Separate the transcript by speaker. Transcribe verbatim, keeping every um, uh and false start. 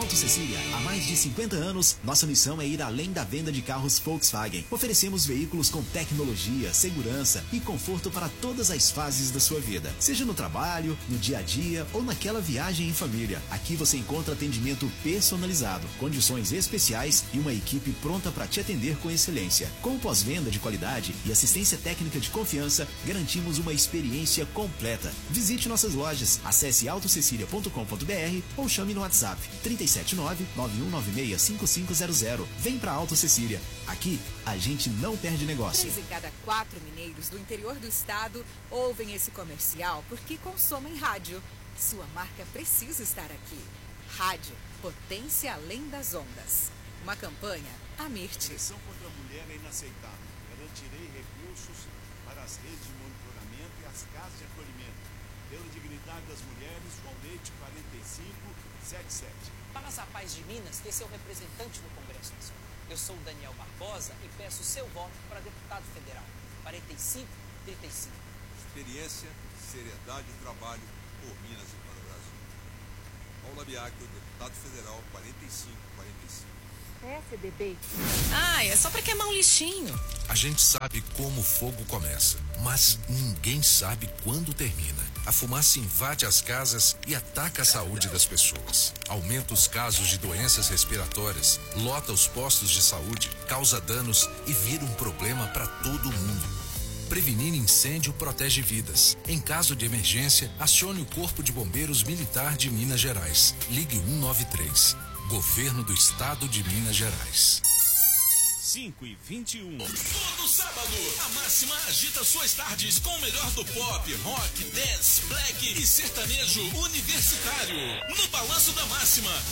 Speaker 1: Auto Cecília, há mais de cinquenta anos, nossa missão é ir além da venda de carros Volkswagen. Oferecemos veículos com tecnologia, segurança e conforto para todas as fases da sua vida. Seja no trabalho, no dia a dia ou naquela viagem em família. Aqui você encontra atendimento personalizado, condições especiais e uma equipe pronta para te atender com excelência. Com pós-venda de qualidade e assistência técnica de confiança, garantimos uma experiência completa. Visite nossas lojas, acesse auto cecília ponto com ponto br ou chame no WhatsApp trinta e sete nove, nove um nove seis, cinco cinco zero zero. Vem pra Auto Cecília. Aqui, a gente não perde negócio.
Speaker 2: Três em cada quatro mineiros do interior do estado ouvem esse comercial porque consomem rádio. Sua marca precisa estar aqui. Rádio, potência além das ondas. Uma campanha Amirte.
Speaker 3: A pressão contra a mulher é inaceitável. Garantirei recursos para as redes de monitoramento e as casas de acolhimento. Pela dignidade das mulheres, João Leite, quarenta e cinco, setenta e sete.
Speaker 4: Para a Paz de Minas ter seu representante no Congresso Nacional. Eu sou o Daniel Barbosa e peço seu voto para deputado federal. quarenta e cinco, trinta e cinco.
Speaker 5: Experiência, seriedade e trabalho por Minas e para o Brasil. Paula Biacchio, deputado federal, quarenta e cinco, quarenta e cinco.
Speaker 2: É, C D B.
Speaker 6: Ah, é só pra queimar um lixinho.
Speaker 7: A gente sabe como o fogo começa, mas ninguém sabe quando termina. A fumaça invade as casas e ataca a saúde das pessoas. Aumenta os casos de doenças respiratórias, lota os postos de saúde, causa danos e vira um problema para todo mundo. Prevenir incêndio protege vidas. Em caso de emergência, acione o Corpo de Bombeiros Militar de Minas Gerais. Ligue um nove três. Governo do Estado de Minas Gerais.
Speaker 3: cinco e vinte e um.
Speaker 8: Todo sábado, a Máxima agita suas tardes com o melhor do pop, rock, dance, black e sertanejo universitário. No Balanço da Máxima,